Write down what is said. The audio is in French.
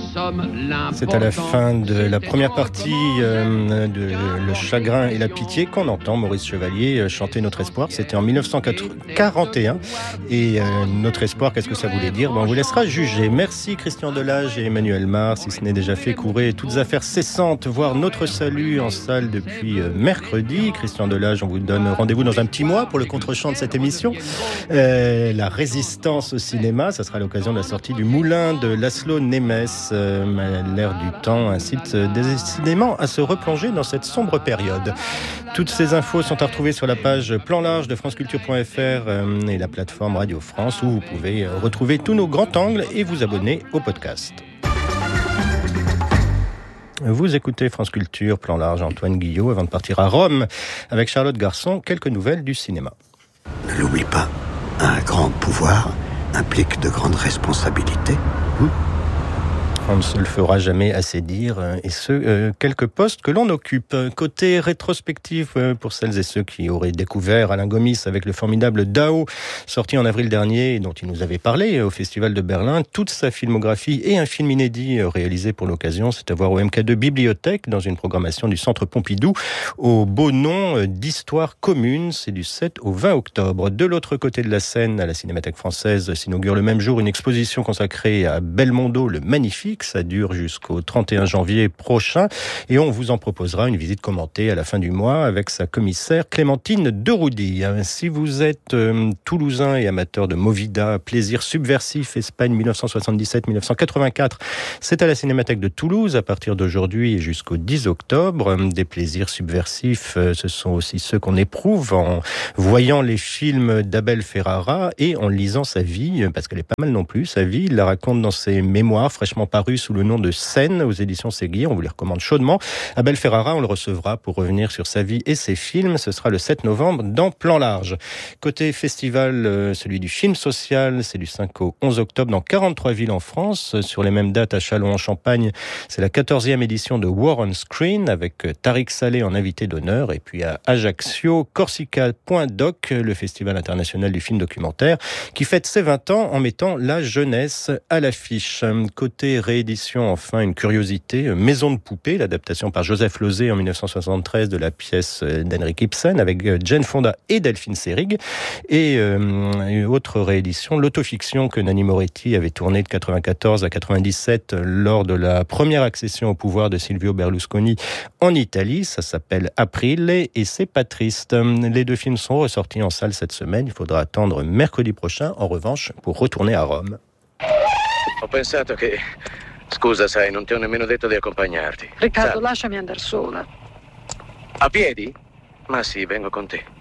C'est à la fin de la première partie de Le Chagrin et la Pitié qu'on entend Maurice Chevalier chanter Notre Espoir. C'était en 1941. Et Notre Espoir, qu'est-ce que ça voulait dire? On vous laissera juger. Merci Christian Delage et Emmanuel Mar. Si ce n'est déjà fait, courez toutes affaires cessantes, voir Notre Salut en salle depuis mercredi. Christian Delage, on vous donne rendez-vous dans un petit mois pour le contre-champ de cette émission. La Résistance au cinéma, ça sera à l'occasion de la sortie du Moulin de Laszlo Nemes. L'air du temps incite décidément à se replonger dans cette sombre période. Toutes ces infos sont à retrouver sur la page Plan Large de franceculture.fr et la plateforme Radio France, où vous pouvez retrouver tous nos grands angles et vous abonner au podcast. Vous écoutez France Culture, Plan Large, Antoine Guillot. Avant de partir à Rome avec Charlotte Garçon, quelques nouvelles du cinéma. Ne l'oublie pas, un grand pouvoir implique de grandes responsabilités. On ne se le fera jamais assez dire, et quelques postes que l'on occupe. Côté rétrospectif, pour celles et ceux qui auraient découvert Alain Gomis avec le formidable Dao, sorti en avril dernier, et dont il nous avait parlé au Festival de Berlin, toute sa filmographie et un film inédit réalisé pour l'occasion, c'est à voir au MK2 Bibliothèque, dans une programmation du Centre Pompidou, au beau nom d'Histoire commune. C'est du 7 au 20 octobre. De l'autre côté de la Seine, à la Cinémathèque française, s'inaugure le même jour une exposition consacrée à Belmondo, le Magnifique. Ça dure jusqu'au 31 janvier prochain et on vous en proposera une visite commentée à la fin du mois avec sa commissaire Clémentine Deroudy. Si vous êtes toulousain et amateur de Movida, Plaisir subversif, Espagne 1977-1984, c'est à la Cinémathèque de Toulouse à partir d'aujourd'hui et jusqu'au 10 octobre. Des plaisirs subversifs, ce sont aussi ceux qu'on éprouve en voyant les films d'Abel Ferrara et en lisant sa vie, parce qu'elle est pas mal non plus, sa vie. Il la raconte dans ses mémoires fraîchement paru sous le nom de Scène aux éditions Séguier. On vous les recommande chaudement. Abel Ferrara, on le recevra pour revenir sur sa vie et ses films. Ce sera le 7 novembre dans Plan Large. Côté festival, celui du film social, c'est du 5 au 11 octobre dans 43 villes en France. Sur les mêmes dates à Châlons-en-Champagne, c'est la 14e édition de War on Screen avec Tariq Saleh en invité d'honneur. Et puis à Ajaccio, Corsica.doc, le festival international du film documentaire qui fête ses 20 ans en mettant la jeunesse à l'affiche. Côté réédition, enfin, une curiosité, Maison de poupée, l'adaptation par Joseph Losey en 1973 de la pièce d'Henrik Ibsen avec Jane Fonda et Delphine Seyrig. Et une autre réédition, l'autofiction que Nanni Moretti avait tournée de 94 à 97 lors de la première accession au pouvoir de Silvio Berlusconi en Italie. Ça s'appelle Aprile et c'est pas triste. Les deux films sont ressortis en salle cette semaine. Il faudra attendre mercredi prochain, en revanche, pour retourner à Rome. Ho pensato che... Scusa, sai, non ti ho nemmeno detto di accompagnarti. Riccardo, lasciami andare sola. A piedi? Ma sì, vengo con te.